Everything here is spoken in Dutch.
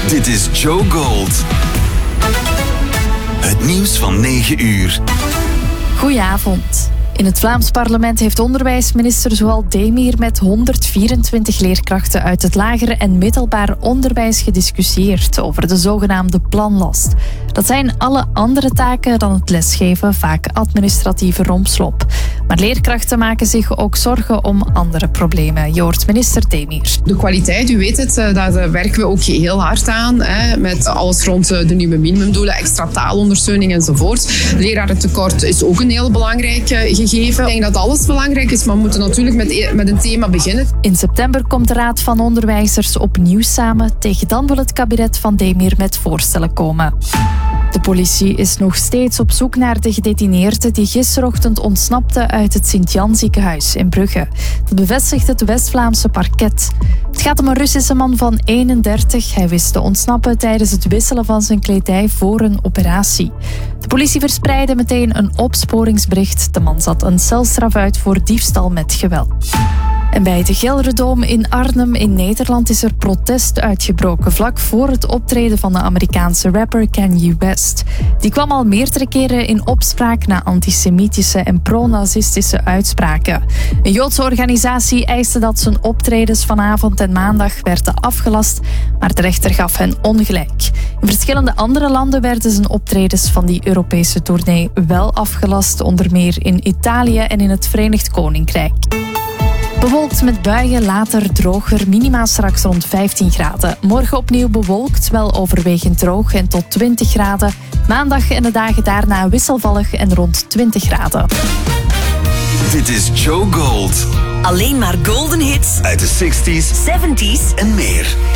Dit is Joe Gold. Het nieuws van 9 uur. Goedenavond. In het Vlaams parlement heeft onderwijsminister Zoal Demir met 124 leerkrachten uit het lager en middelbaar onderwijs gediscussieerd over de zogenaamde planlast. Dat zijn alle andere taken dan het lesgeven, vaak administratieve rompslomp. Maar leerkrachten maken zich ook zorgen om andere problemen. Je hoort minister Demir. De kwaliteit, u weet het, daar werken we ook heel hard aan. Met alles rond de nieuwe minimumdoelen, extra taalondersteuning enzovoort. Lerarentekort is ook een heel belangrijk gegeven. Ik denk dat alles belangrijk is, maar we moeten natuurlijk met een thema beginnen. In september komt de Raad van Onderwijzers opnieuw samen. Tegen dan wil het kabinet van Demir met voorstellen komen. De politie is nog steeds op zoek naar de gedetineerde die gisterochtend ontsnapte uit het Sint-Jan ziekenhuis in Brugge. Dat bevestigt het West-Vlaamse parket. Het gaat om een Russische man van 31. Hij wist te ontsnappen tijdens het wisselen van zijn kledij voor een operatie. De politie verspreidde meteen een opsporingsbericht. De man zat een celstraf uit voor diefstal met geweld. En bij de Gelredome in Arnhem in Nederland is er protest uitgebroken vlak voor het optreden van de Amerikaanse rapper Kanye West. Die kwam al meerdere keren in opspraak na antisemitische en pro-nazistische uitspraken. Een Joodse organisatie eiste dat zijn optredens vanavond en maandag werden afgelast, maar de rechter gaf hen ongelijk. In verschillende andere landen werden zijn optredens van die Europese tournee wel afgelast, onder meer in Italië en in het Verenigd Koninkrijk. Bewolkt met buien, later droger, minima straks rond 15 graden. Morgen opnieuw bewolkt, wel overwegend droog en tot 20 graden. Maandag en de dagen daarna wisselvallig en rond 20 graden. Dit is Joe Gold. Alleen maar golden hits Uit de 60s, 70s en meer.